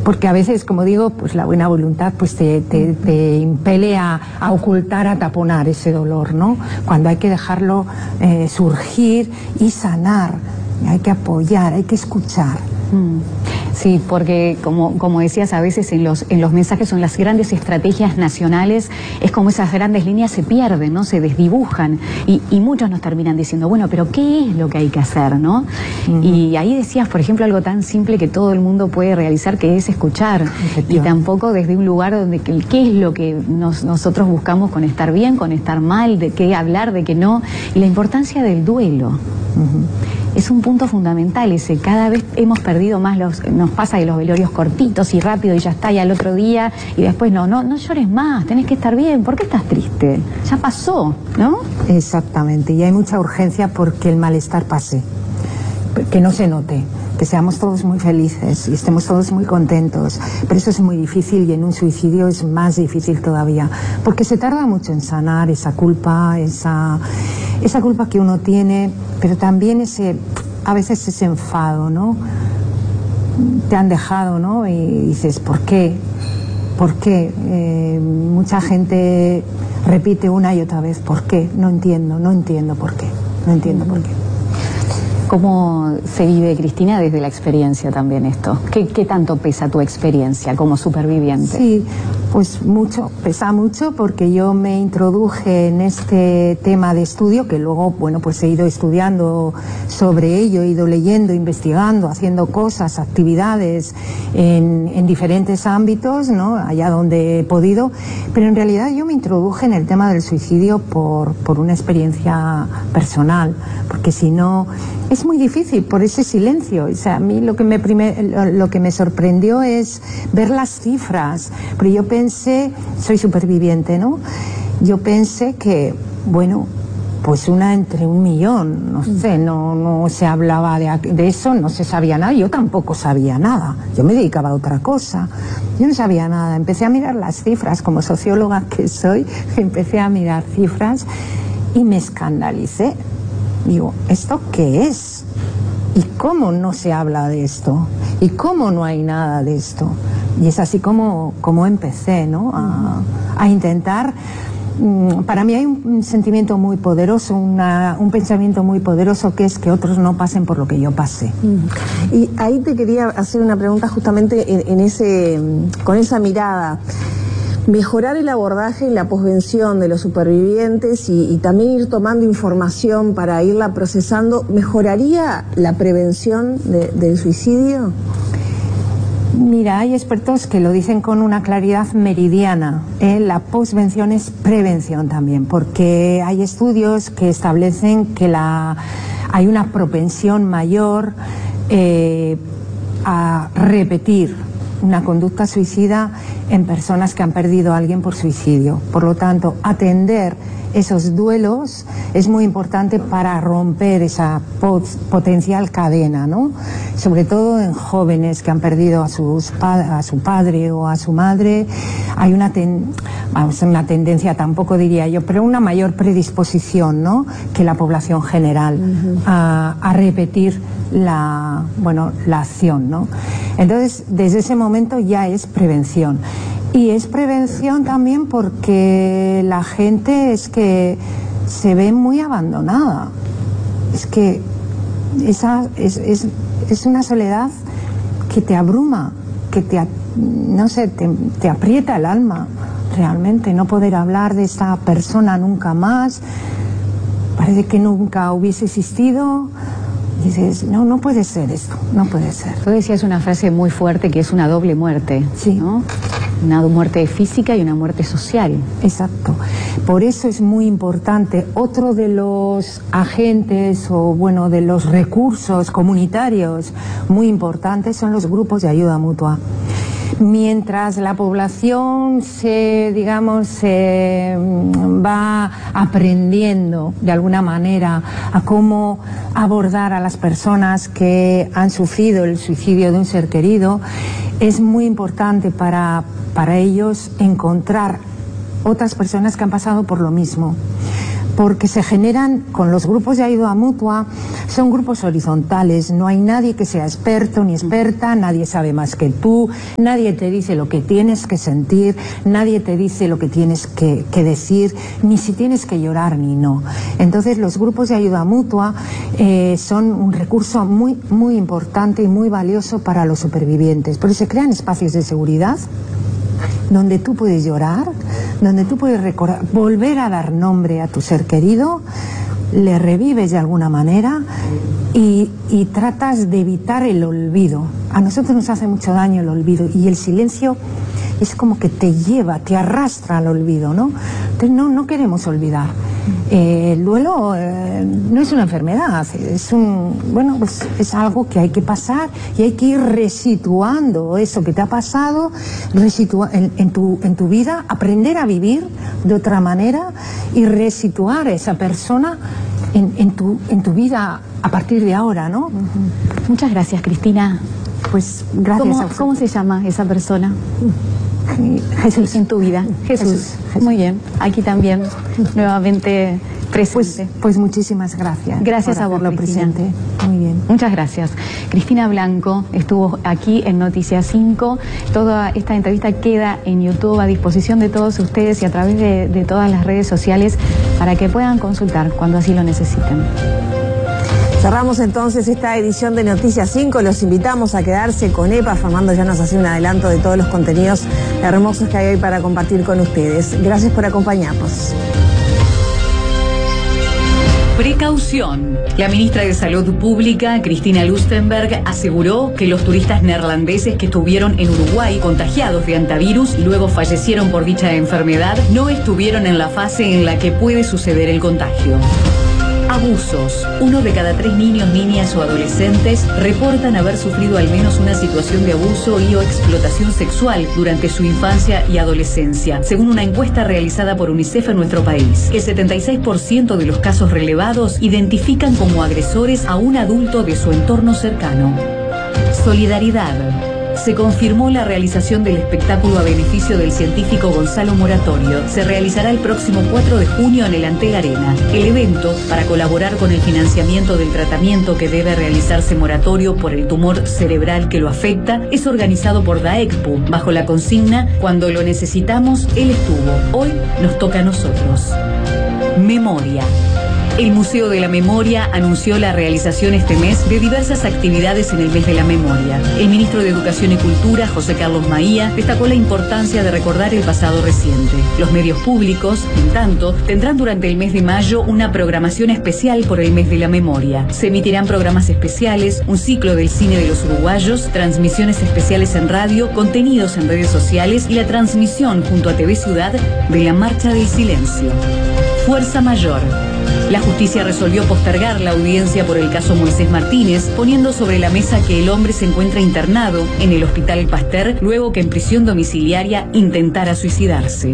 porque a veces, como digo, pues la buena voluntad pues te impele a ocultar, a taponar ese dolor, ¿no? Cuando hay que dejarlo surgir y sanar, hay que apoyar, hay que escuchar. Sí, porque como decías, a veces en los mensajes o en las grandes estrategias nacionales es como esas grandes líneas se pierden, ¿no? Se desdibujan y muchos nos terminan diciendo, bueno, pero ¿qué es lo que hay que hacer, no? Y ahí decías, por ejemplo, algo tan simple que todo el mundo puede realizar, que es escuchar, y tampoco desde un lugar donde qué es lo que nosotros buscamos con estar bien, con estar mal, de qué hablar, de qué no, y la importancia del duelo. Es un punto fundamental ese. Cada vez hemos perdido más nos pasa de los velorios cortitos y rápido y ya está, y al otro día, y después no llores más, tenés que estar bien, ¿por qué estás triste? Ya pasó, ¿no? Exactamente, y hay mucha urgencia porque el malestar pase, que no se note, que seamos todos muy felices y estemos todos muy contentos, pero eso es muy difícil, y en un suicidio es más difícil todavía, porque se tarda mucho en sanar esa culpa, esa culpa que uno tiene, pero también a veces ese enfado, ¿no? Te han dejado, ¿no? Y dices, ¿por qué? ¿Por qué? Mucha gente repite una y otra vez, ¿por qué? No entiendo por qué. No entiendo por qué. ¿Cómo se vive, Cristina, desde la experiencia también esto? ¿Qué tanto pesa tu experiencia como superviviente? Sí, pues mucho, pesa mucho, porque yo me introduje en este tema de estudio, que luego, bueno, pues he ido estudiando sobre ello, he ido leyendo, investigando, haciendo cosas, actividades en diferentes ámbitos, ¿no? Allá donde he podido, pero en realidad yo me introduje en el tema del suicidio por una experiencia personal, porque si no es muy difícil por ese silencio. O sea, a mí lo que me sorprendió es ver las cifras, pero yo pensé, soy superviviente, ¿no? Yo pensé que, bueno, pues una entre 1 millón, no sé, no se hablaba de eso, no se sabía nada, yo tampoco sabía nada, yo me dedicaba a otra cosa, yo no sabía nada, empecé a mirar las cifras, como socióloga que soy, empecé a mirar cifras y me escandalicé. Digo, ¿esto qué es? ¿Y cómo no se habla de esto? ¿Y cómo no hay nada de esto? Y es así como empecé, ¿no? A intentar. Para mí hay un sentimiento muy poderoso, un pensamiento muy poderoso, que es que otros no pasen por lo que yo pasé. Y ahí te quería hacer una pregunta justamente con esa mirada. Mejorar el abordaje y la posvención de los supervivientes y también ir tomando información para irla procesando, ¿mejoraría la prevención del suicidio? Mira, hay expertos que lo dicen con una claridad meridiana. La posvención es prevención también, porque hay estudios que establecen que hay una propensión mayor a repetir una conducta suicida en personas que han perdido a alguien por suicidio. Por lo tanto, atender esos duelos es muy importante para romper esa potencial cadena, ¿no? Sobre todo en jóvenes que han perdido a su padre o a su madre. Hay una tendencia, tampoco diría yo, pero una mayor predisposición, ¿no?, que la población general a repetir la acción, ¿no? Entonces, desde ese momento ya es prevención. Y es prevención también porque la gente es que se ve muy abandonada. Es que es una soledad que te abruma, que te aprieta el alma, realmente. No poder hablar de esta persona nunca más, parece que nunca hubiese existido. Dices, no puede ser esto, no puede ser. Tú decías una frase muy fuerte, que es una doble muerte, sí, ¿no? Una muerte física y una muerte social. Exacto. Por eso es muy importante. Otro de los agentes de los recursos comunitarios muy importantes son los grupos de ayuda mutua. Mientras la población se va aprendiendo de alguna manera a cómo abordar a las personas que han sufrido el suicidio de un ser querido, es muy importante para ellos encontrar otras personas que han pasado por lo mismo. porque se generan con los grupos de ayuda mutua, son grupos horizontales, no hay nadie que sea experto ni experta, nadie sabe más que tú, nadie te dice lo que tienes que sentir, nadie te dice lo que tienes que decir, ni si tienes que llorar ni no. Entonces los grupos de ayuda mutua son un recurso muy, muy importante y muy valioso para los supervivientes, porque se crean espacios de seguridad donde tú puedes llorar, donde tú puedes recordar, volver a dar nombre a tu ser querido, le revives de alguna manera y tratas de evitar el olvido. A nosotros nos hace mucho daño el olvido y el silencio es como que te lleva, te arrastra al olvido, ¿no? Entonces no queremos olvidar. El duelo no es una enfermedad, pues es algo que hay que pasar y hay que ir resituando eso que te ha pasado, en tu vida, aprender a vivir de otra manera y resituar a esa persona en tu vida a partir de ahora, ¿no? Muchas gracias, Cristina. Pues gracias. ¿Cómo se llama esa persona? Jesús. En tu vida. Jesús. Muy bien. Aquí también, nuevamente presente. Pues muchísimas gracias. Gracias a vos, lo presente. Muy bien. Muchas gracias. Cristina Blanco estuvo aquí en Noticias 5. Toda esta entrevista queda en YouTube a disposición de todos ustedes y a través de todas las redes sociales para que puedan consultar cuando así lo necesiten. Cerramos entonces esta edición de Noticias 5. Los invitamos a quedarse con EPA. Fernando ya nos hace un adelanto de todos los contenidos hermosos que hay hoy para compartir con ustedes. Gracias por acompañarnos. Precaución. La ministra de Salud Pública, Cristina Lustenberg, aseguró que los turistas neerlandeses que estuvieron en Uruguay contagiados de antivirus y luego fallecieron por dicha enfermedad no estuvieron en la fase en la que puede suceder el contagio. Abusos. 1 de cada 3 niños, niñas o adolescentes reportan haber sufrido al menos una situación de abuso y o explotación sexual durante su infancia y adolescencia, según una encuesta realizada por UNICEF en nuestro país. El 76% de los casos relevados identifican como agresores a un adulto de su entorno cercano. Solidaridad. Se confirmó la realización del espectáculo a beneficio del científico Gonzalo Moratorio. Se realizará el próximo 4 de junio en el Antel Arena. El evento, para colaborar con el financiamiento del tratamiento que debe realizarse Moratorio por el tumor cerebral que lo afecta, es organizado por DAECPU, bajo la consigna "Cuando lo necesitamos, él estuvo. Hoy nos toca a nosotros". Memoria. El Museo de la Memoria anunció la realización este mes de diversas actividades en el mes de la memoria. El ministro de Educación y Cultura, José Carlos Maía, destacó la importancia de recordar el pasado reciente. Los medios públicos, en tanto, tendrán durante el mes de mayo una programación especial por el mes de la memoria. Se emitirán programas especiales, un ciclo del cine de los uruguayos, transmisiones especiales en radio, contenidos en redes sociales y la transmisión junto a TV Ciudad de la Marcha del Silencio. Fuerza mayor. La justicia resolvió postergar la audiencia por el caso Moisés Martínez, poniendo sobre la mesa que el hombre se encuentra internado en el Hospital Pasteur luego que en prisión domiciliaria intentara suicidarse.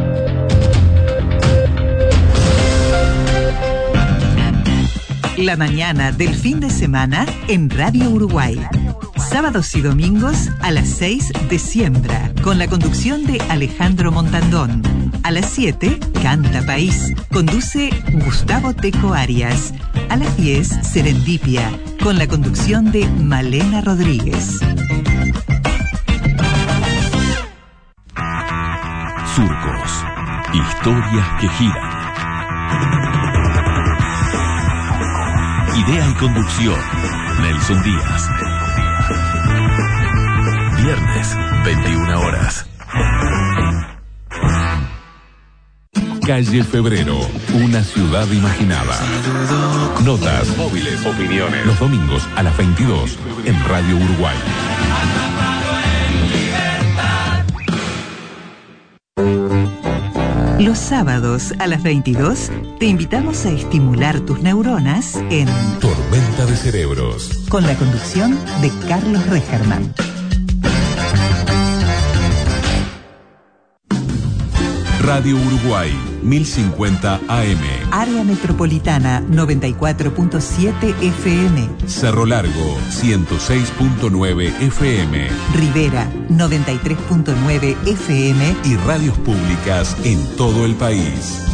La mañana del fin de semana en Radio Uruguay. Sábados y domingos a las 6 de Siembra, con la conducción de Alejandro Montandón. A las 7, Canta País, conduce Gustavo Teco Arias. A las 10, Serendipia, con la conducción de Malena Rodríguez. Surcos, historias que giran. Idea y conducción, Nelson Díaz. Viernes, 21 horas. Calle Febrero, una ciudad imaginada. Notas, móviles, opiniones. Los domingos a las 22 en Radio Uruguay. Los sábados a las 22 te invitamos a estimular tus neuronas en Tormenta de Cerebros, con la conducción de Carlos Regerman. Radio Uruguay, 1050 AM. Área Metropolitana, 94.7 FM. Cerro Largo, 106.9 FM. Rivera, 93.9 FM. Y radios públicas en todo el país.